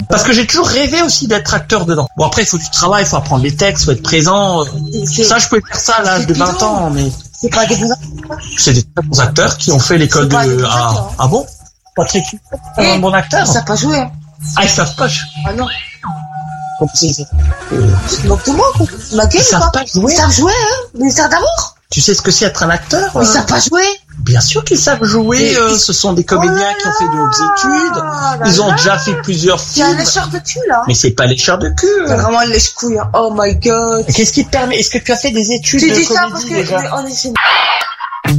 Parce que j'ai toujours rêvé aussi d'être acteur dedans. Bon, après, il faut du travail, il faut apprendre les textes, il faut être présent. Ça, je pouvais faire ça à l'âge de 20 ans, mais... C'est pas des bons acteurs. C'est des très bons acteurs qui ont fait l'école de... Ah bon? Patrick, c'est un bon acteur. Ils savent pas jouer. Hein. Ah, ils savent pas. Ah non. Comme c'est... Donc tout le monde, ma gueule, ils savent pas jouer. Ils savent jouer, hein. Mais ils savent d'amour. Tu sais ce que c'est être un acteur? Ils savent pas jouer. Bien sûr qu'ils savent jouer. Ce sont des comédiens qui ont fait de hautes études. Ils ont déjà fait plusieurs films. C'est un lécheur de cul, là. Mais c'est pas lécheur de cul. C'est vraiment un lèche-couille. Oh my god. Qu'est-ce qui te permet? Est-ce que tu as fait des études de comédie déjà? Tu dis ça parce que on est chez